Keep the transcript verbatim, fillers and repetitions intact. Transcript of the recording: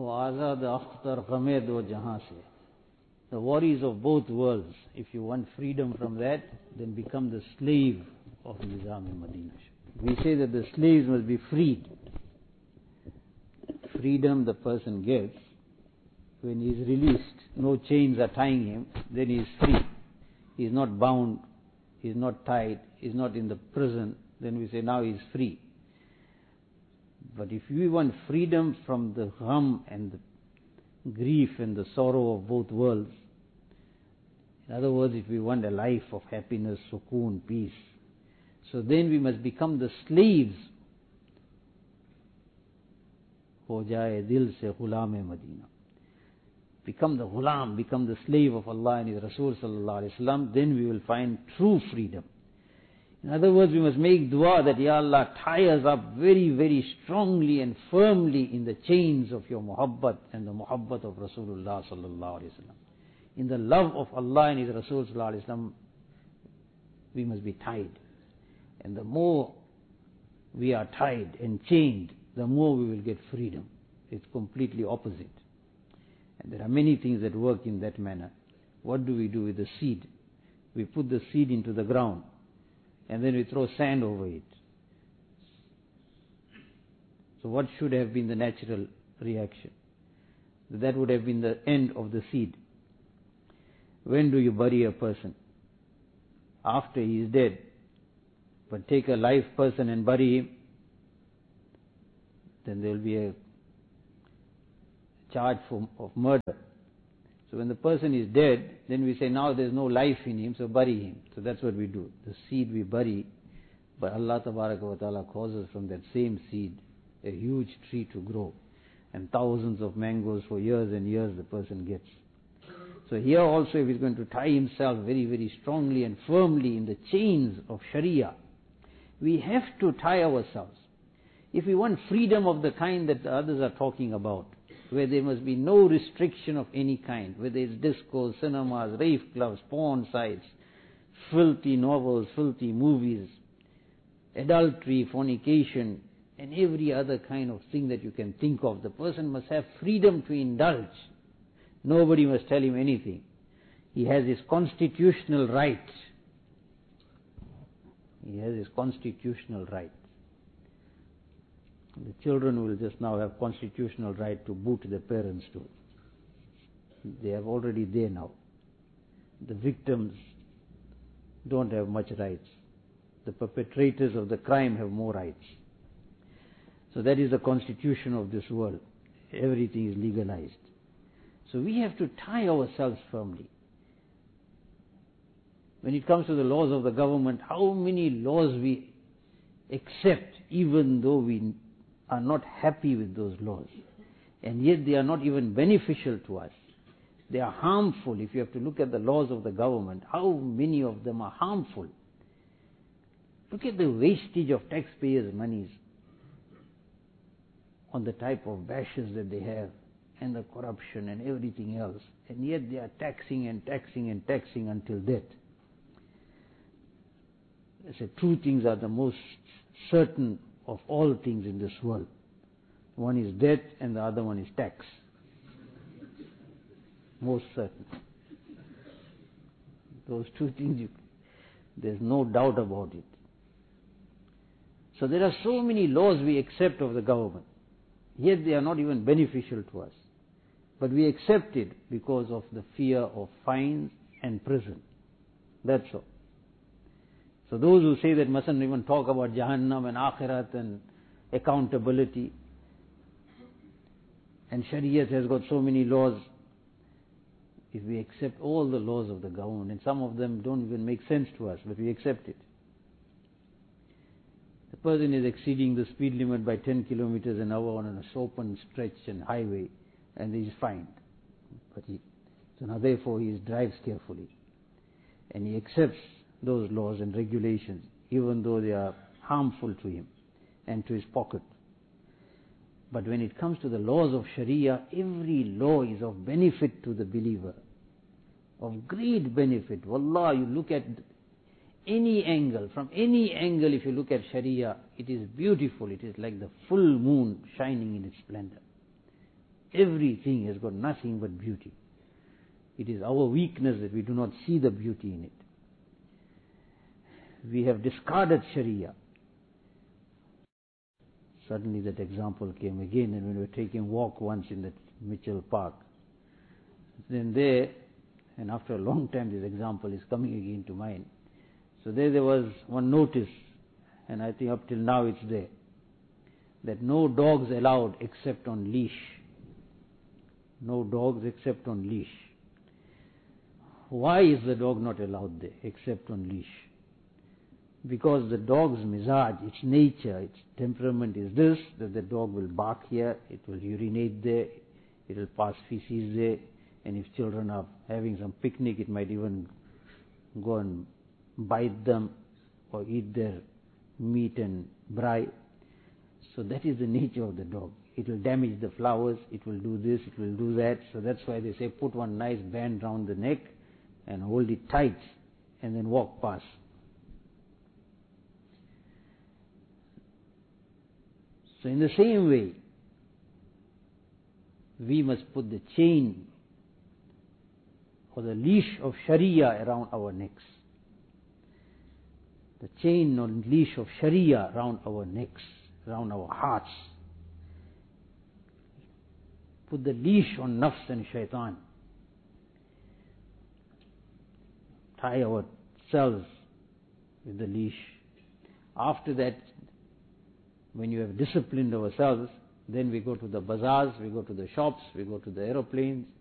O azad akhtar ghame do jahan se. The worries of both worlds. If you want freedom from that, then become the slave of Nizam-e-Madina. We say that the slaves must be freed. Freedom the person gets when he is released, no chains are tying him, then he is free. He is not bound, he is not tied, he is not in the prison, then we say now he is free. But if we want freedom from the gham and the grief and the sorrow of both worlds, in other words, if we want a life of happiness, sukoon, peace, so then we must become the slaves. Ho jaye dil se ghulam-e-Madina. Become the ghulam, become the slave of Allah and His Rasul sallallahu alaihi wasallam, then we will find true freedom. In other words, we must make dua that, Ya Allah, tie us up very, very strongly and firmly in the chains of your muhabbat and the muhabbat of Rasulullah sallallahu alaihi wasallam. In the love of Allah and His Rasul sallallahu alaihi wasallam, we must be tied. And the more we are tied and chained, the more we will get freedom. It's completely opposite. And there are many things that work in that manner. What do we do with the seed? We put the seed into the ground and then we throw sand over it. So what should have been the natural reaction? That would have been the end of the seed. When do you bury a person? After he is dead. But take a live person and bury him, then there will be a charge for, of murder. So when the person is dead, then we say now there is no life in him, so bury him. So that's what we do. The seed we bury, but Allah Tabaraka wa Ta'ala causes from that same seed a huge tree to grow. And thousands of mangoes for years and years the person gets. So here also, if he's going to tie himself very, very strongly and firmly in the chains of Sharia, we have to tie ourselves. If we want freedom of the kind that the others are talking about, where there must be no restriction of any kind, whether it's discos, cinemas, rave clubs, porn sites, filthy novels, filthy movies, adultery, fornication, and every other kind of thing that you can think of, the person must have freedom to indulge. Nobody must tell him anything. He has his constitutional right. He has his constitutional right. The children will just now have constitutional right to boot their parents too. They are already there now. The victims don't have much rights. The perpetrators of the crime have more rights. So that is the constitution of this world. Everything is legalized. So we have to tie ourselves firmly. When it comes to the laws of the government, how many laws we accept even though we are not happy with those laws. And yet they are not even beneficial to us. They are harmful. If you have to look at the laws of the government, how many of them are harmful? Look at the wastage of taxpayers' monies on the type of bashes that they have and the corruption and everything else. And yet they are taxing and taxing and taxing until death. I say two things are the most certain of all things in this world. One is death and the other one is tax. Most certain. Those two things, you, there's no doubt about it. So there are so many laws we accept of the government, yet they are not even beneficial to us. But we accept it because of the fear of fines and prison. That's all. So those who say that mustn't even talk about Jahannam and Akhirat and accountability, and Shariat has got so many laws, if we accept all the laws of the government, and some of them don't even make sense to us, but we accept it. The person is exceeding the speed limit by ten kilometers an hour on an open stretch and highway, and he is fined. But he, so now therefore he drives carefully, and he accepts those laws and regulations, even though they are harmful to him and to his pocket. But when it comes to the laws of Sharia, every law is of benefit to the believer, of great benefit. Wallah, you look at any angle, from any angle if you look at Sharia, it is beautiful. It is like the full moon shining in its splendor. Everything has got nothing but beauty. It is our weakness that we do not see the beauty in it. We have discarded Sharia. Suddenly that example came again, and when we were taking a walk once in that Mitchell Park, then there, and after a long time this example is coming again to mind. So there there was one notice, and I think up till now it's there, that no dogs allowed except on leash. No dogs except on leash. Why is the dog not allowed there except on leash? Because the dog's mizaj, its nature, its temperament is this, that the dog will bark here, it will urinate there, it will pass feces there, and if children are having some picnic, it might even go and bite them or eat their meat and bride. So that is the nature of the dog. It will damage the flowers, it will do this, it will do that. So that's why they say put one nice band round the neck and hold it tight and then walk past. So in the same way, we must put the chain or the leash of Sharia around our necks. The chain or leash of Sharia around our necks, around our hearts. Put the leash on nafs and shaitan. Tie ourselves with the leash. After that, when you have disciplined ourselves, then we go to the bazaars, we go to the shops, we go to the aeroplanes,